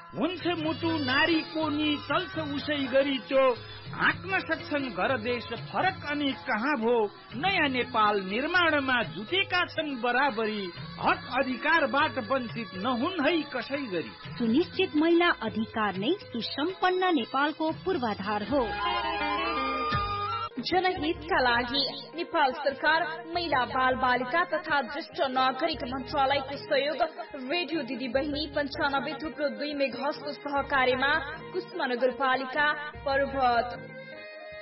हुन्छ मुटु नारीको नि चल्छ उसै गरी त्यो हाँक्न सक्छन् घर देश फरक अनि कहाँ भो नयाँ नेपाल निर्माणमा जुटेका छन् बराबरी हक अधिकारबाट वञ्चित नहुन् है कसै गरी। सुनिश्चित महिला अधिकार नै सुसम्पन्न नेपालको पूर्वाधार हो। जनहितका लागि नेपाल सरकार महिला बाल बालिका तथा ज्येष्ठ नागरिक मन्त्रालयको सहयोग रेडियो दिदी बहिनी 95.2 मेगाहर्जको सहकार्यमा कुष्मा नगरपालिका पर्वत